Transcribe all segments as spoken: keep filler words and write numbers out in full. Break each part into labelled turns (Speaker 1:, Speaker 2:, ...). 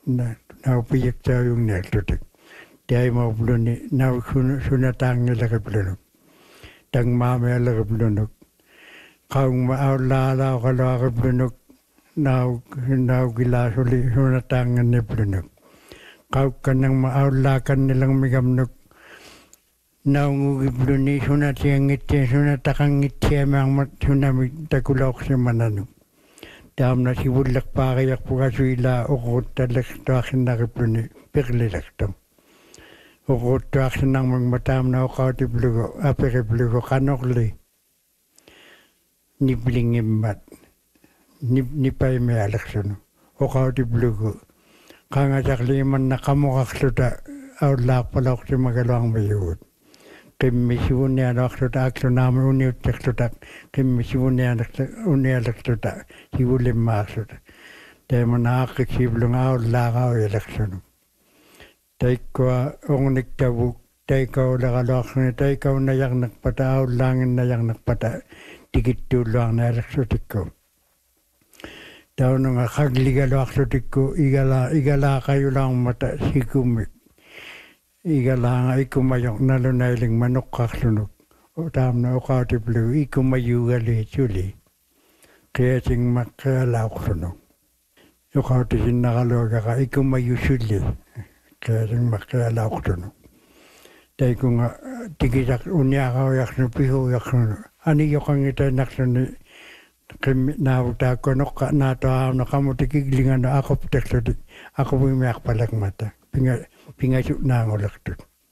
Speaker 1: na na piyek ta yung nektutik dai mo bluni na suna suna tang la ka blunu tang ma me la ka blunu kaung ma au la la ka la ka blunu na na gila suli suna tang ne blunu kau kanang ma au la kan nilang migamnuk na ngu bluni suna tiang itte suna takang itte mang mat suna mi takulok si mananu dam na si bulak pa kayak puka suila ukot talak tuakin na kipluni piklilak tam ukot tuakin nang magmatam na ukaw ti blugo ape ki blugo kanokli ni blingim mat ni ni pay me alak suno ukaw ti blugo kanga sakliman na kamukak suta aulak palok si magalawang mayud kim misibun niya naksuta akso namin uniut naksuta kim misibun niya uniya naksuta sibulim maksuta tayo mo nakakisibulong aw lakaw eleksyon tayo ko ang nagtabuk tayo ko lakalakson tayo ko nayak nakpata aw langin nayak nakpata tikit tulang na eleksotik ko tayo nung akagligal aksotik ko igala igala kayo lang mata sikumik igala ikumayok nalunailing manok kaksunok o tam na ukaw ti blu ikumayu gali chuli kaya sing makalaw sunok ukaw ti sinakaloga ka ikumayu chuli kaya sing makalaw sunok tayo ko nga tigisak unyakaw yak no piho yak no ani yokang ita naksuni kim nauta ko nokka nato na kamutikiglingan na ako tekso ako bumiyak palak mata pinga pingasuk na ngolaktut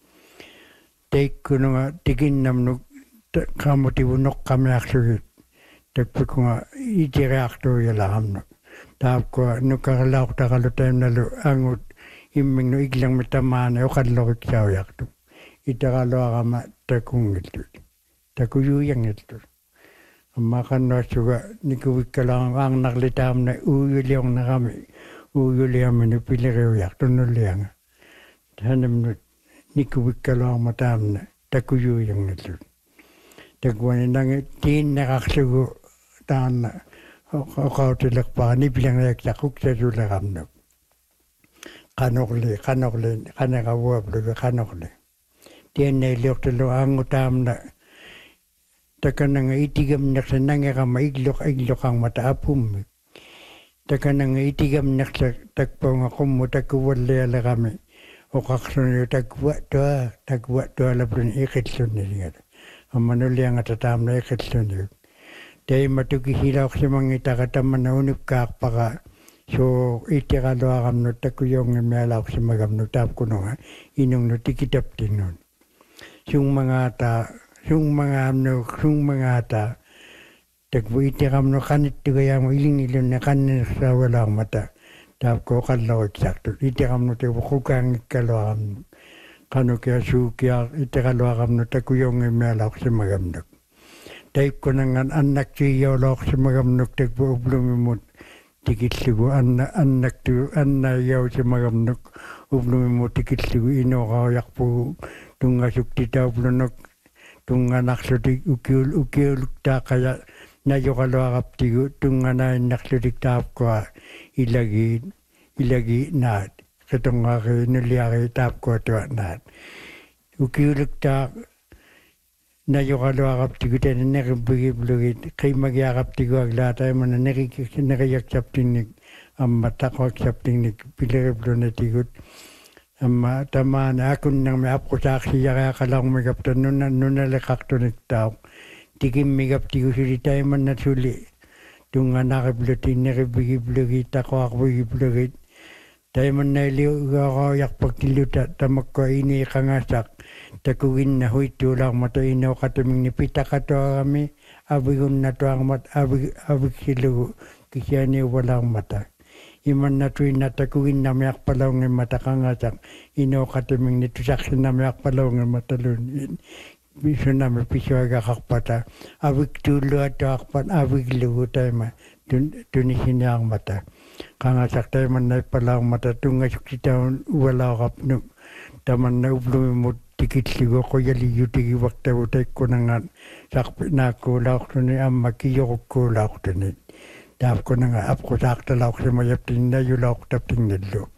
Speaker 1: take ko nga tigin namnuk kamu tibunok kami aksugit tekpo ko nga itireakto yalam no tap ko nukaralaw ta kalutayam na lo angut iming no iglang mitamana o kadlokik siyaw yakto itakalo akama takungitut takuyuyang itut makan no suga nikuwik ka lang ang naklitam na uyuliang na kami uyuliang minupilirew yakto nuliang Hanam nut nikuwik ka lang matam na takuyuyang nitut. Tagwan nang tin nakaksugo taan na okaw tilak pa ni bilang nagsakuk sa sulakam na. Kanokli, kanokli, kanakabuab luga kanokli. Tiyan na ilok talo ang utam na taka nang itigam naksa nangaka maiglok iglok ang mataapum. Taka nang itigam naksa takpo nga kumo takuwali ala kami. O kaksun tagwa to tagwa to ala pun ikitsun ni amanuli ang atatam na ikitsun ni tay matuki hilaw si mangita kataman na unip kak paka so iti kalo akam no takuyong melaw si magam no tap kuno nga inong no tikitap tinon sung mga ata sung mga no sung mga ata tagbo iti kam no kanit tigaya mo iling ilon na kanin sa walang mata tap ko kalaw eksakto iti kam no te bukukang kalawam kano kaya sukia iti kalawam no takuyong imelak si magamnok taip ko nang anak siya lak si magamnok tagbo ublumimut tikit sigo anak anak tu anak yaw si magamnok ublumimut tikit sigo ino kayak po tunga sukti ta ublunok tunga naksutik ukiul ukiul ta kaya nayo kalawakap tigo tunga na naksutik tap ko ilagi ilagi nat katong aki nuliaki tap ko to nat ukiuluk ta nayo kalawakap tigo tayo na nakibigib-lugit kay magyakap tigo agla tayo man na nakiyakchap tingnik ang matakwakchap tingnik piliriblo na tigot ang tama na akon nang may apko sa aksiya kaya kalang magapta nun nalikak to nagtao tigim megap tigo suli tayo man na suli tunga nakiblutin nakibigib-lugit ako ako bigib-lugit tayo man na iliw ako yak pagkiluta tamak ko ini kangasak takuin na huy tulang mata inaw katuming nipita ka to kami abigun na to ang mat abig abig silu kisya ni walang mata iman na tuwin na takuin na mayak palaw ng mata kangasak inaw katuming nitusak na mayak palaw ng mata lunin biso na may piso aga kakpata abig tulo at akpan abig lugo tayo ma tunisin niya ang mata kangasak tayo man na palaw mata tunga suksita wala kapno taman na ublumimut tikit sigo ko yali yutigi wakta utay ko nangan sakpi na ko lauk to ni amma kiyo ko lauk to ni tap ko nanga ap ko sakta lauk sa mayap tin na yu lauk tap ting nilo